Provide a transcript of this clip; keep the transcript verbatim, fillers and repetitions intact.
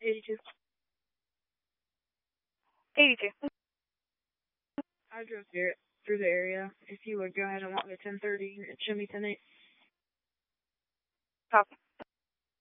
eighty-two. eighty-two. I drove through, through the area. If you would go ahead and walk to ten thirty, it should be ten eight. Copy.